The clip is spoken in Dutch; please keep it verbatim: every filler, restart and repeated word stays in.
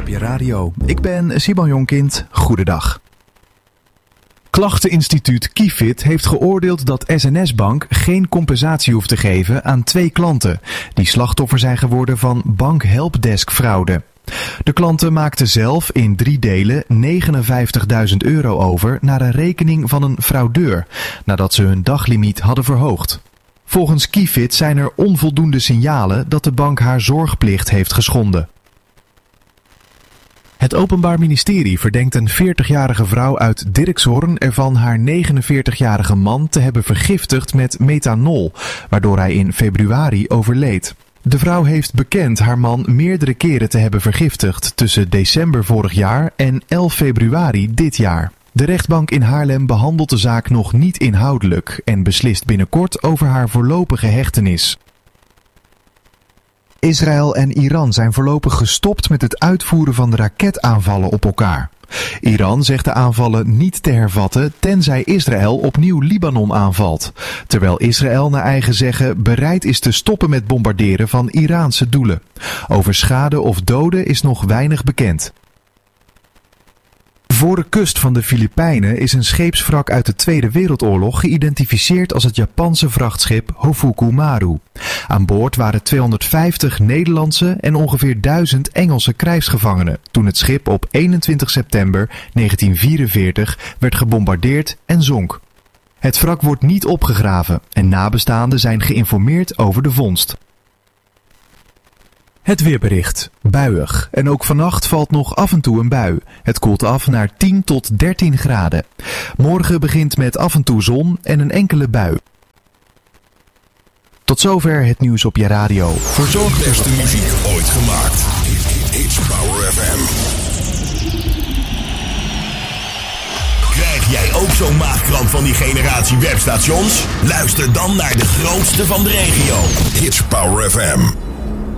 op je radio. Ik ben Simon Jonkind. Goedendag. Klachteninstituut Kifid heeft geoordeeld dat S N S Bank geen compensatie hoeft te geven aan twee klanten die slachtoffer zijn geworden van bankhelpdesk-fraude. De klanten maakten zelf in drie delen negenenvijftigduizend euro over naar een rekening van een fraudeur, nadat ze hun daglimiet hadden verhoogd. Volgens Kifid zijn er onvoldoende signalen dat de bank haar zorgplicht heeft geschonden. Het Openbaar Ministerie verdenkt een veertigjarige vrouw uit Dirkshorn ervan haar negenenveertigjarige man te hebben vergiftigd met methanol, waardoor hij in februari overleed. De vrouw heeft bekend haar man meerdere keren te hebben vergiftigd tussen december vorig jaar en elf februari dit jaar. De rechtbank in Haarlem behandelt de zaak nog niet inhoudelijk en beslist binnenkort over haar voorlopige hechtenis. Israël en Iran zijn voorlopig gestopt met het uitvoeren van de raketaanvallen op elkaar. Iran zegt de aanvallen niet te hervatten tenzij Israël opnieuw Libanon aanvalt, terwijl Israël naar eigen zeggen bereid is te stoppen met bombarderen van Iraanse doelen. Over schade of doden is nog weinig bekend. Voor de kust van de Filipijnen is een scheepswrak uit de Tweede Wereldoorlog geïdentificeerd als het Japanse vrachtschip Hofuku Maru. Aan boord waren tweehonderdvijftig Nederlandse en ongeveer duizend Engelse krijgsgevangenen toen het schip op eenentwintig september negentien vierenveertig werd gebombardeerd en zonk. Het wrak wordt niet opgegraven en nabestaanden zijn geïnformeerd over de vondst. Het weerbericht. Buiig. En ook vannacht valt nog af en toe een bui. Het koelt af naar tien tot dertien graden. Morgen begint met af en toe zon en een enkele bui. Tot zover het nieuws op je radio. Verzorgd de beste muziek ooit gemaakt. It's Power F M. Krijg jij ook zo'n maagkramp van die generatie webstations? Luister dan naar de grootste van de regio. It's Power F M.